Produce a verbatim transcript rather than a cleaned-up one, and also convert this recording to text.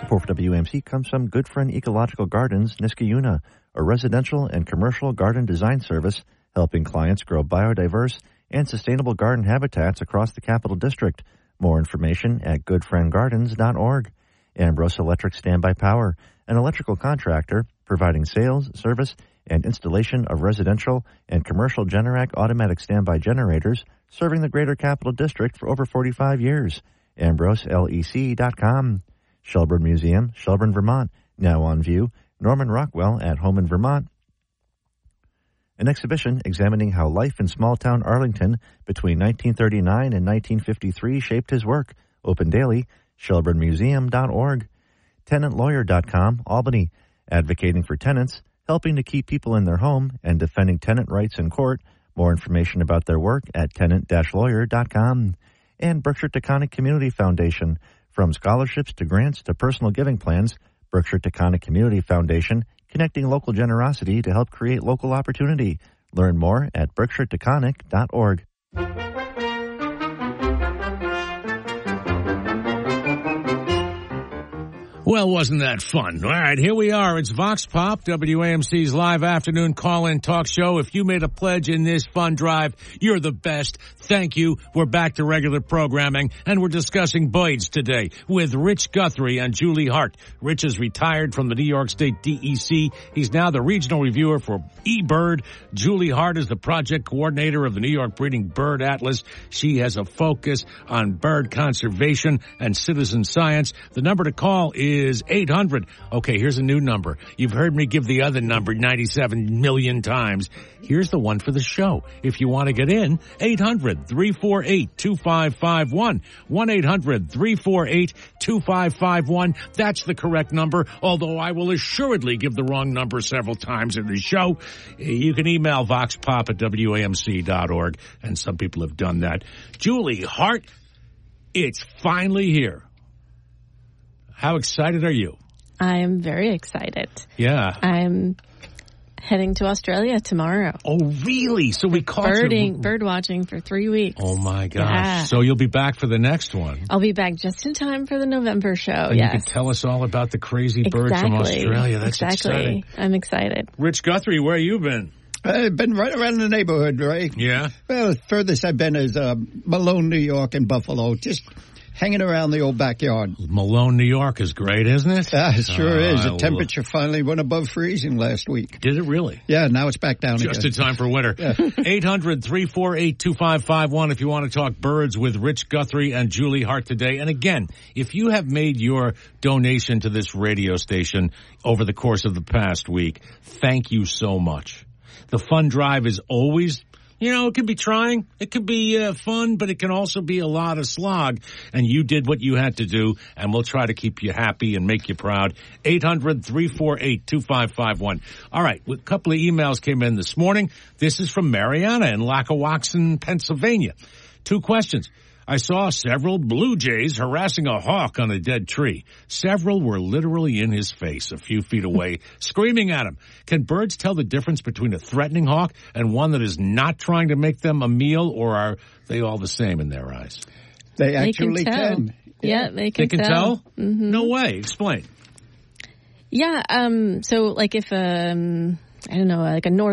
Support for W A M C comes from Good Friend Ecological Gardens, Niskayuna, a residential and commercial garden design service helping clients grow biodiverse and sustainable garden habitats across the Capital District. More information at good friend gardens dot org. Ambrose Electric Standby Power, an electrical contractor providing sales, service, and installation of residential and commercial Generac automatic standby generators serving the greater Capital District for over forty-five years. ambrose L E C dot com. Shelburne Museum, Shelburne, Vermont, now on view. Norman Rockwell at home in Vermont. An exhibition examining how life in small-town Arlington between nineteen thirty-nine and nineteen fifty-three shaped his work. Open daily. Shelburne Museum dot org. tenant lawyer dot com, Albany, advocating for tenants, helping to keep people in their home, and defending tenant rights in court. More information about their work at tenant lawyer dot com. And Berkshire Taconic Community Foundation. From scholarships to grants to personal giving plans, Berkshire Taconic Community Foundation, connecting local generosity to help create local opportunity. Learn more at berkshire taconic dot org. Well, wasn't that fun? All right, here we are. It's Vox Pop, W A M C's live afternoon call-in talk show. If you made a pledge in this fund drive, you're the best. Thank you. We're back to regular programming, and we're discussing birds today with Rich Guthrie and Julie Hart. Rich is retired from the New York State D E C. He's now the regional reviewer for eBird. Julie Hart is the project coordinator of the New York Breeding Bird Atlas. She has a focus on bird conservation and citizen science. The number to call is is eight hundred. Okay, here's a new number. You've heard me give the other number ninety-seven million times. Here's the one for the show. If you want to get in, eight hundred, three four eight, two five five one. one eight hundred, three four eight, two five five one. That's the correct number, although I will assuredly give the wrong number several times in the show. You can email voxpop at W A M C dot org, and some people have done that. Julie Hart, it's finally here. How excited are you? I am very excited. Yeah. I'm heading to Australia tomorrow. Oh, really? So we caught Birding, you. bird watching for three weeks. Oh, my gosh. Yeah. So you'll be back for the next one. I'll be back just in time for the November show, and yes. you can tell us all about the crazy birds exactly. from Australia. That's exactly. exciting. I'm excited. Rich Guthrie, where you been? I've been right around the neighborhood, Ray. Yeah? Well, furthest I've been is uh, Malone, New York, and Buffalo. Just hanging around the old backyard. Malone, New York is great, isn't it? Uh, it sure oh, is. I The temperature lo- finally went above freezing last week. Did it really? Yeah, now it's back down Just again. in time for winter. Yeah. eight hundred, three four eight, two five five one if you want to talk birds with Rich Guthrie and Julie Hart today. And again, if you have made your donation to this radio station over the course of the past week, thank you so much. The fund drive is always... You know, it could be trying, it could be uh, fun, but it can also be a lot of slog. And you did what you had to do, and we'll try to keep you happy and make you proud. eight hundred, three four eight, two five five one. All right, a couple of emails came in this morning. This is from Mariana in Lackawaxen, Pennsylvania. Two questions. I saw several blue jays harassing a hawk on a dead tree. Several were literally in his face, a few feet away, screaming at him. Can birds tell the difference between a threatening hawk and one that is not trying to make them a meal, or are they all the same in their eyes? They actually they can. can. Yeah, yeah they can They can tell. tell? Mm-hmm. No way. Explain. Yeah, um, so like if, um, I don't know, like a northern